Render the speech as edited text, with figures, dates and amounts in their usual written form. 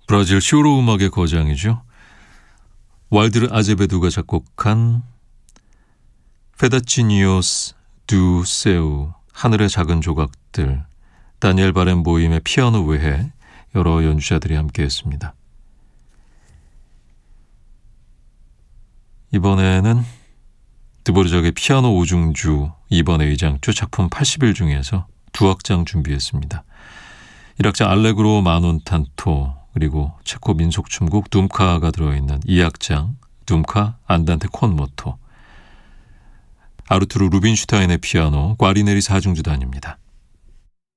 브라질 쇼로 음악의 거장이죠. 왈드르 아제베두가 작곡한 페다치니오스 두 세우 하늘의 작은 조각들, 다니엘 바렌보임의 피아노 외에 여러 연주자들이 함께했습니다. 이번에는 드보르작의 피아노 5중주 2번 A장조 작품 80일 중에서 두 악장 준비했습니다. 1악장 알레그로 마논탄토, 그리고 체코 민속춤곡 둠카가 들어있는 2악장 둠카 안단테 콘모토, 아르투르 루빈슈타인의 피아노 과리네리 4중주단입니다.